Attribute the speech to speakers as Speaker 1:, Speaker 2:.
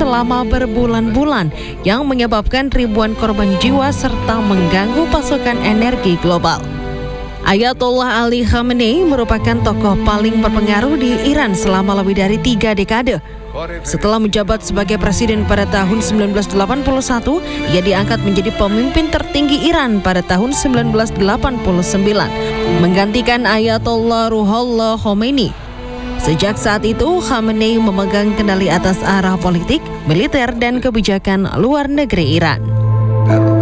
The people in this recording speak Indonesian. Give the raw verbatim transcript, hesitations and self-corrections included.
Speaker 1: selama berbulan-bulan yang menyebabkan ribuan korban jiwa serta mengganggu pasokan energi global. Ayatollah Ali Khamenei merupakan tokoh paling berpengaruh di Iran selama lebih dari tiga dekade. Setelah menjabat sebagai presiden pada tahun sembilan belas delapan puluh satu, ia diangkat menjadi pemimpin tertinggi Iran pada tahun sembilan belas delapan puluh sembilan, menggantikan Ayatollah Ruhollah Khomeini. Sejak saat itu, Khamenei memegang kendali atas arah politik, militer, dan kebijakan luar negeri Iran.